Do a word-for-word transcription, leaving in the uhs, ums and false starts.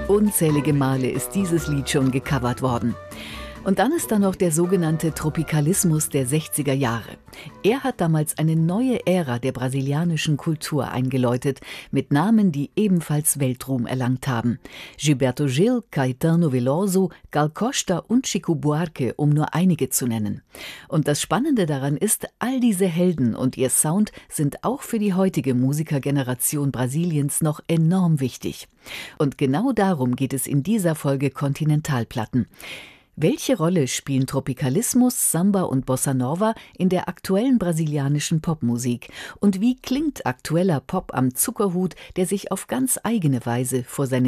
Unzählige Male ist dieses Lied schon gecovert worden. Und dann ist da noch der sogenannte Tropikalismus der sechziger Jahre. Er hat damals eine neue Ära der brasilianischen Kultur eingeläutet, mit Namen, die ebenfalls Weltruhm erlangt haben. Gilberto Gil, Caetano Veloso, Gal Costa und Chico Buarque, um nur einige zu nennen. Und das Spannende daran ist, all diese Helden und ihr Sound sind auch für die heutige Musikergeneration Brasiliens noch enorm wichtig. Und genau darum geht es in dieser Folge Kontinentalplatten. Welche Rolle spielen Tropikalismus, Samba und Bossa Nova in der aktuellen brasilianischen Popmusik? Und wie klingt aktueller Pop am Zuckerhut, der sich auf ganz eigene Weise vor seine